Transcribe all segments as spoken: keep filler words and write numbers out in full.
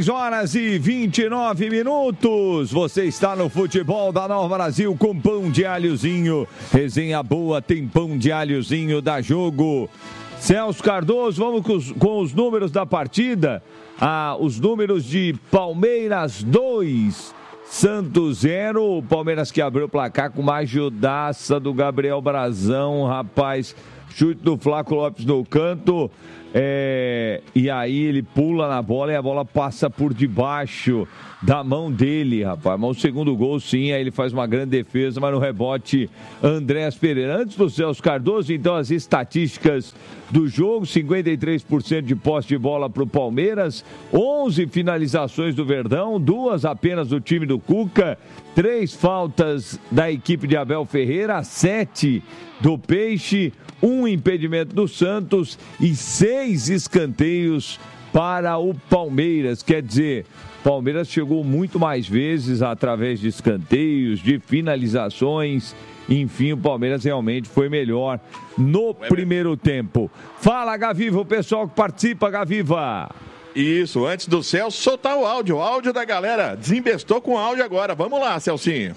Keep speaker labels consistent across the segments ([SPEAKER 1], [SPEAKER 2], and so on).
[SPEAKER 1] seis horas e vinte e nove minutos. Você está no Futebol da Nova Brasil com pão de alhozinho. Resenha boa, tem pão de alhozinho, dá jogo. Celso Cardoso, vamos com os, com os números da partida. Ah, os números de Palmeiras dois, Santos zero. O Palmeiras que abriu o placar com uma ajudaça do Gabriel Brazão, rapaz. Chute do Flaco Lopes no canto. É, e aí ele pula na bola e a bola passa por debaixo da mão dele, rapaz. Mas o segundo gol, sim, aí ele faz uma grande defesa, mas no rebote, Andrés Pereira. Antes do Celso Cardoso, então, as estatísticas do jogo: cinquenta e três por cento de posse de bola para o Palmeiras, onze finalizações do Verdão, duas apenas do time do Cuca, três faltas da equipe de Abel Ferreira, sete do Peixe, um impedimento do Santos e seis escanteios para o Palmeiras. Quer dizer, Palmeiras chegou muito mais vezes através de escanteios, de finalizações. Enfim, o Palmeiras realmente foi melhor no primeiro tempo. Fala, Gaviva, o pessoal que participa, Gaviva.
[SPEAKER 2] Isso, antes do Celso soltar o áudio, o áudio da galera. Desembestou com o áudio agora. Vamos lá, Celcinho.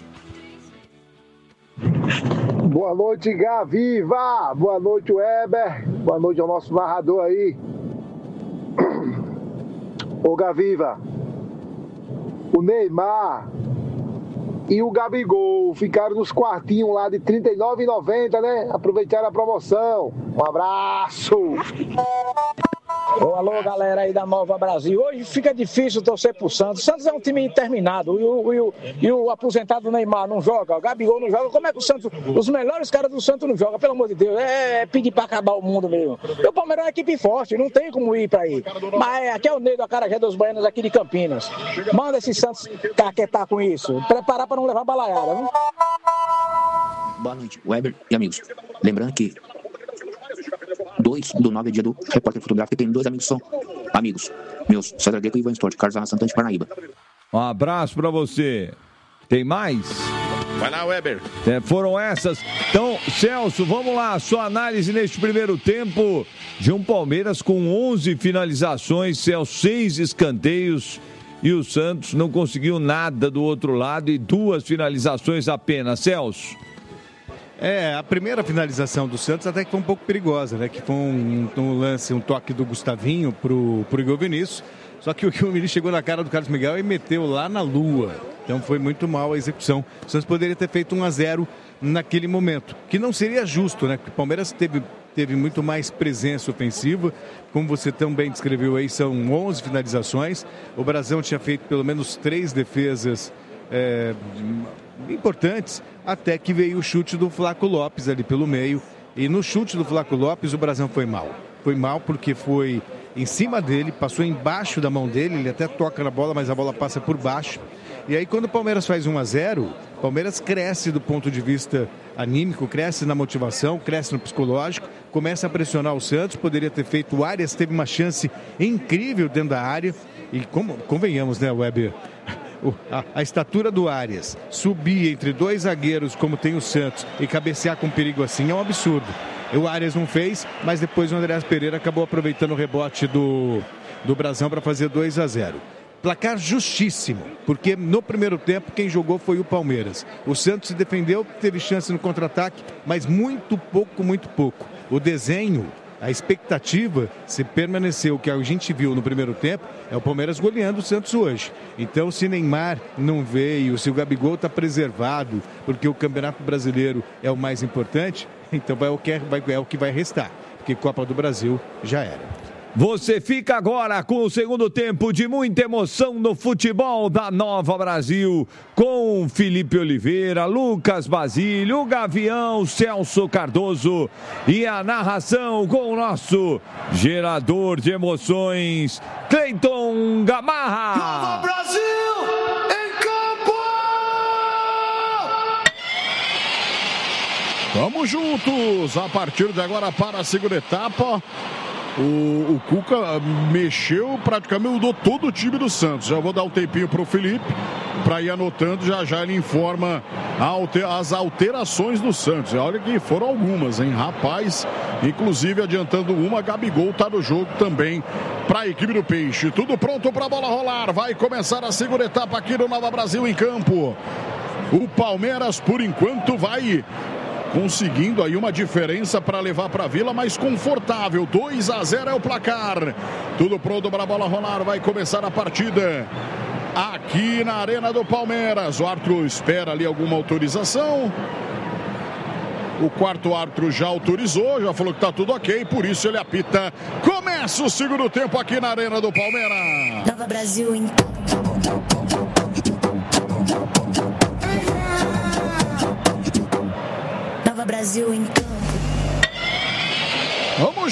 [SPEAKER 3] Boa noite, Gaviva. Boa noite, Weber. Boa noite ao nosso narrador aí. Ô, Gaviva, o Neymar e o Gabigol ficaram nos quartinhos lá de trinta e nove reais e noventa centavos, né? Aproveitaram a promoção. Um abraço.
[SPEAKER 4] Ô, alô, galera aí da Nova Brasil. Hoje fica difícil torcer pro Santos. O Santos é um time interminado. E o, e o, e o aposentado Neymar não joga, o Gabigol não joga. Como é que o Santos, os melhores caras do Santos não jogam? Pelo amor de Deus, é, é pedir pra acabar o mundo mesmo. E o Palmeiras é uma equipe forte, não tem como ir pra aí. Mas aqui é o Ney do Acarajé dos Baianos aqui de Campinas. Manda esse Santos caquetar com isso. Preparar pra não levar balaiada, viu?
[SPEAKER 5] Boa noite, Weber e amigos. Lembrando que dois do nove é dia do repórter fotográfico e tem dois amigos que são amigos meus, César Greco e Ivan Stort, Carlos Arra Santana de Parnaíba.
[SPEAKER 1] Um abraço pra você. Tem mais?
[SPEAKER 2] Vai lá, Weber.
[SPEAKER 1] É, foram essas. Então, Celso, vamos lá. Sua análise neste primeiro tempo de um Palmeiras com onze finalizações, Celso, seis escanteios, e o Santos não conseguiu nada do outro lado e duas finalizações apenas. Celso.
[SPEAKER 6] É, a primeira finalização do Santos até que foi um pouco perigosa, né? Que foi um, um lance, um toque do Gustavinho pro, pro Igor Vinícius. Só que o Igor Vinícius chegou na cara do Carlos Miguel e meteu lá na lua. Então foi muito mal a execução. O Santos poderia ter feito um a zero naquele momento, que não seria justo, né? Porque o Palmeiras teve, teve muito mais presença ofensiva. Como você também descreveu aí, são onze finalizações. O Brasão tinha feito pelo menos três defesas é, importantes, até que veio o chute do Flaco Lopes ali pelo meio. E no chute do Flaco Lopes o Brasão foi mal. Foi mal porque foi em cima dele, passou embaixo da mão dele, ele até toca na bola, mas a bola passa por baixo. E aí quando o Palmeiras faz um a zero, o Palmeiras cresce do ponto de vista anímico, cresce na motivação, cresce no psicológico, começa a pressionar o Santos, poderia ter feito. O Arias teve uma chance incrível dentro da área. E como, convenhamos, né, Weber? A, a estatura do Arias, subir entre dois zagueiros como tem o Santos e cabecear com perigo assim é um absurdo. O Arias não fez, mas depois o Andrés Pereira acabou aproveitando o rebote do, do Brasão para fazer dois a zero. Placar justíssimo, porque no primeiro tempo quem jogou foi o Palmeiras. O Santos se defendeu, teve chance no contra-ataque, mas muito pouco, muito pouco. O desenho, a expectativa, se permaneceu o que a gente viu no primeiro tempo, é o Palmeiras goleando o Santos hoje. Então, se Neymar não veio, se o Gabigol está preservado, porque o Campeonato Brasileiro é o mais importante, então vai o que, vai, é o que vai restar, porque Copa do Brasil já era.
[SPEAKER 1] Você fica agora com o segundo tempo de muita emoção no futebol da Nova Brasil, com Felipe Oliveira, Lucas Basílio, Gavião, Celso Cardoso e a narração com o nosso gerador de emoções, Cleiton Gamarra.
[SPEAKER 7] Nova Brasil em campo!
[SPEAKER 8] Vamos juntos, a partir de agora para a segunda etapa. O, o Cuca mexeu, praticamente mudou todo o time do Santos. Já vou dar um tempinho para o Felipe. para ir anotando. Já já ele informa as alterações do Santos. Olha que foram algumas, hein? Rapaz, inclusive adiantando uma, Gabigol tá no jogo também para a equipe do Peixe. Tudo pronto para a bola rolar. Vai começar a segunda etapa aqui no Nova Brasil em campo. O Palmeiras, por enquanto, vai conseguindo aí uma diferença para levar para a Vila, mais confortável. dois a zero é o placar. Tudo pronto para a bola rolar. Vai começar a partida aqui na Arena do Palmeiras. O árbitro espera ali alguma autorização. O quarto árbitro já autorizou, já falou que está tudo ok, por isso ele apita. Começa o segundo tempo aqui na Arena do Palmeiras.
[SPEAKER 9] Nova Brasil em Nova Brasil em campo.
[SPEAKER 8] Vamos